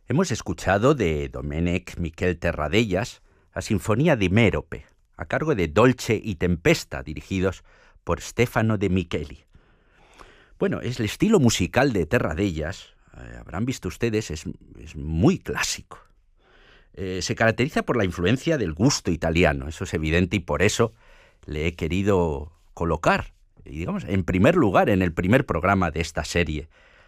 Hemos escuchado de Domènec Miquel Terradellas la Sinfonía di Merope, a cargo de Dolce y Tempesta, dirigidos por Stefano De Micheli. Bueno, es el estilo musical de Terradellas, habrán visto ustedes, es muy clásico. Se caracteriza por la influencia del gusto italiano, eso es evidente, y por eso le he querido colocar, digamos, en primer lugar, en el primer programa de esta serie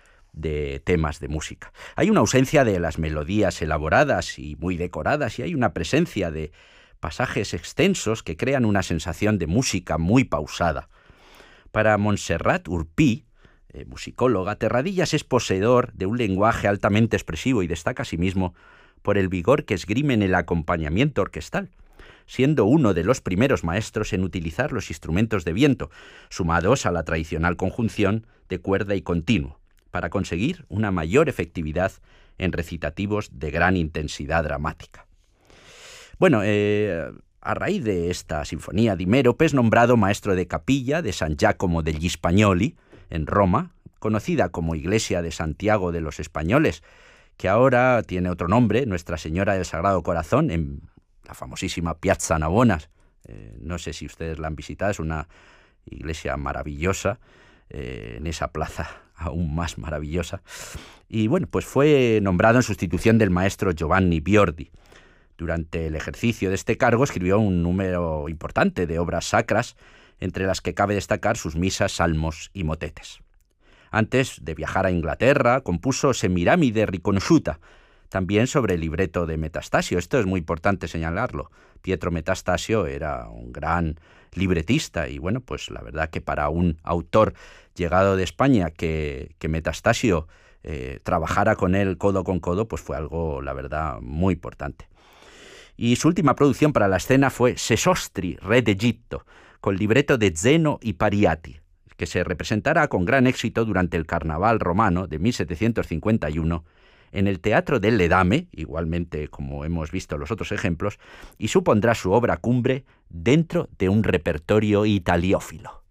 de temas de música. Hay una ausencia de las melodías elaboradas y muy decoradas, y hay una presencia de pasajes extensos que crean una sensación de música muy pausada. Para Montserrat Urpí, musicóloga, Terradellas es poseedor de un lenguaje altamente expresivo y destaca asimismo por el vigor que esgrime en el acompañamiento orquestal, siendo uno de los primeros maestros en utilizar los instrumentos de viento, sumados a la tradicional conjunción de cuerda y continuo, para conseguir una mayor efectividad en recitativos de gran intensidad dramática. Bueno, a raíz de esta sinfonía di Merope es nombrado maestro de capilla de San Giacomo degli Spagnoli, en Roma, conocida como Iglesia de Santiago de los Españoles, que ahora tiene otro nombre, Nuestra Señora del Sagrado Corazón, en la famosísima Piazza Navona. No sé si ustedes la han visitado, es una iglesia maravillosa, en esa plaza aún más maravillosa. Y bueno, pues fue nombrado en sustitución del maestro Giovanni Biordi. Durante el ejercicio de este cargo escribió un número importante de obras sacras, entre las que cabe destacar sus misas, salmos y motetes. Antes de viajar a Inglaterra, compuso Semiramide Riconosciuta, también sobre el libreto de Metastasio. Esto es muy importante señalarlo. Pietro Metastasio era un gran libretista y bueno, pues la verdad que para un autor llegado de España que Metastasio trabajara con él codo con codo, pues fue algo, la verdad, muy importante. Y su última producción para la escena fue Sesostri, re d'Egitto, con libreto de Zeno y Pariati, que se representará con gran éxito durante el Carnaval romano de 1751 en el Teatro del Ledame, igualmente como hemos visto los otros ejemplos, y supondrá su obra cumbre dentro de un repertorio italiófilo.